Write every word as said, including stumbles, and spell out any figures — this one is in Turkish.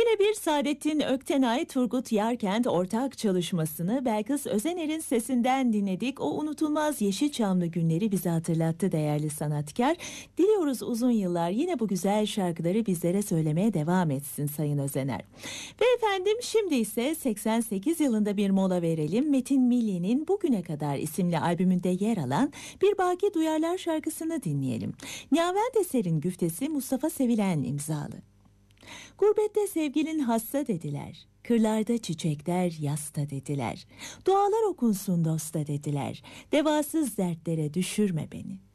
Birebir Saadettin Öktenay, Turgut Yarkent ortak çalışmasını Belkıs Özener'in sesinden dinledik. O unutulmaz Yeşilçamlı günleri bize hatırlattı değerli sanatkar. Diliyoruz uzun yıllar yine bu güzel şarkıları bizlere söylemeye devam etsin Sayın Özener. Ve efendim şimdi ise seksen sekiz yılında bir mola verelim. Metin Milli'nin Bugüne Kadar isimli albümünde yer alan Bir Baki Duyarlar şarkısını dinleyelim. Nihavent Eser'in güftesi Mustafa Sevilen imzalı. Gurbette sevgilin hasta dediler, kırlarda çiçekler yasta dediler, dualar okunsun dosta dediler, devasız dertlere düşürme beni.